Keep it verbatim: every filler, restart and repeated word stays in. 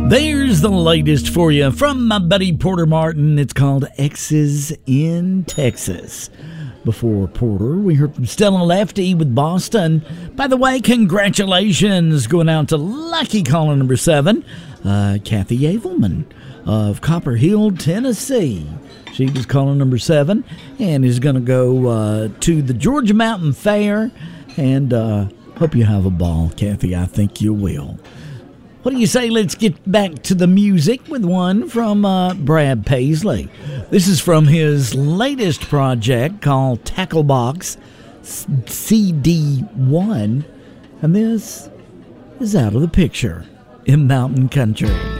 There's the latest for you from my buddy Porter Martin. It's called Exes in Texas. Before Porter, we heard from Stella Lefty with Boston. By the way, congratulations going out to lucky caller number seven, uh, Kathy Avelman of Copper Hill, Tennessee. She was calling number seven and is going to go uh, to the Georgia Mountain Fair. And uh, hope you have a ball, Kathy. I think you will. What do you say? Let's get back to the music with one from uh, Brad Paisley. This is from his latest project called Tacklebox C D one. And this is Out of the Picture in Mountain Country.